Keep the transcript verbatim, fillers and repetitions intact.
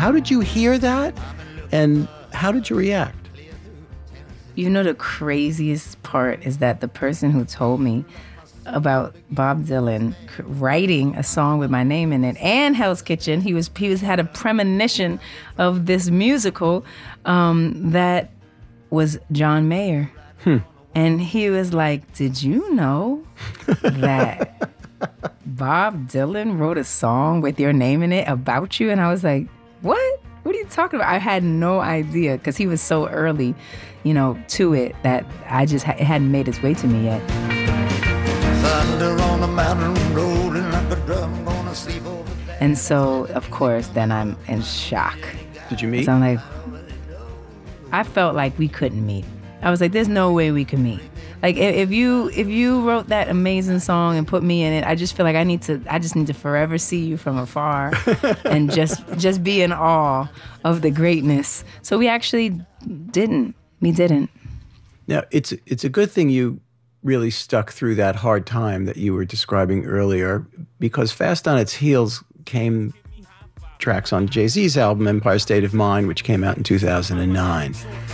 How did you hear that? And how did you react? You know, the craziest part is that the person who told me about Bob Dylan writing a song with my name in it and Hell's Kitchen, he was he was had a premonition of this musical um, that was John Mayer. Hmm. And he was like, did you know that Bob Dylan wrote a song with your name in it about you? And I was like, what? What are you talking about? I had no idea because he was so early, you know, to it that I just, it hadn't made its way to me yet. Thunder on the mountain, rolling like a drum, gonna sleep over there. And so, of course, then I'm in shock. Did you meet? So I'm like, I felt like we couldn't meet. I was like, there's no way we can meet. Like, if you if you wrote that amazing song and put me in it, I just feel like I need to, I just need to forever see you from afar and just just be in awe of the greatness. So we actually didn't. We didn't. Now, it's it's a good thing you really stuck through that hard time that you were describing earlier, because fast on its heels came tracks on Jay-Z's album, Empire State of Mind, which came out in two thousand nine.